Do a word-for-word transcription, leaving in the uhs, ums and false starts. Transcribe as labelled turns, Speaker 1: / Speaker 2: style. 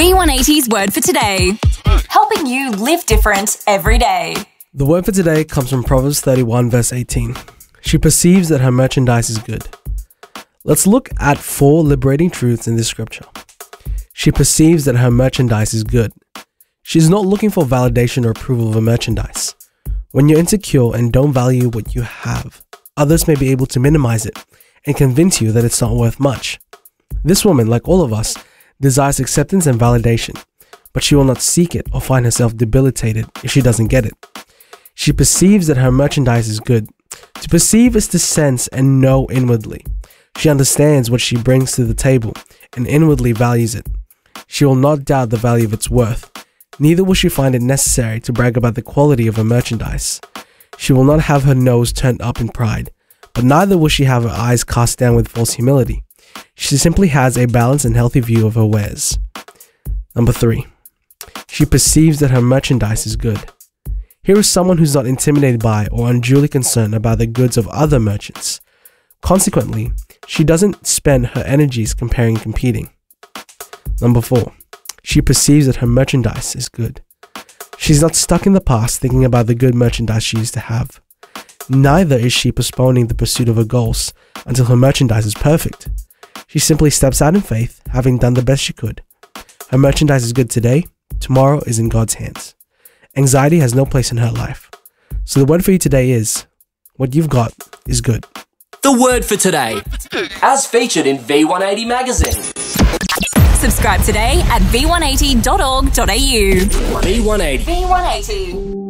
Speaker 1: V one eighty's word for today. Helping you live different every day.
Speaker 2: The word for today comes from Proverbs thirty-one verse eighteen. She perceives that her merchandise is good. Let's look at four liberating truths in this scripture. She perceives that her merchandise is good. She's not looking for validation or approval of her merchandise. When you're insecure and don't value what you have, others may be able to minimize it and convince you that it's not worth much. This woman, like all of us, desires acceptance and validation, but she will not seek it or find herself debilitated if she doesn't get it. She perceives that her merchandise is good. To perceive is to sense and know inwardly. She understands what she brings to the table and inwardly values it. She will not doubt the value of its worth. Neither will she find it necessary to brag about the quality of her merchandise. She will not have her nose turned up in pride, but neither will she have her eyes cast down with false humility. She simply has a balanced and healthy view of her wares. Number three, she perceives that her merchandise is good. Here is someone who's not intimidated by or unduly concerned about the goods of other merchants. Consequently, she doesn't spend her energies comparing and competing. Number four, she perceives that her merchandise is good. She's not stuck in the past thinking about the good merchandise she used to have. Neither is she postponing the pursuit of her goals until her merchandise is perfect. She simply steps out in faith, having done the best she could. Her merchandise is good today, tomorrow is in God's hands. Anxiety has no place in her life. So the word for you today is, what you've got is good.
Speaker 3: The word for today, as featured in V one eighty magazine.
Speaker 1: Subscribe today at v one eighty dot org dot a u.
Speaker 3: V one eighty.
Speaker 1: V one eighty.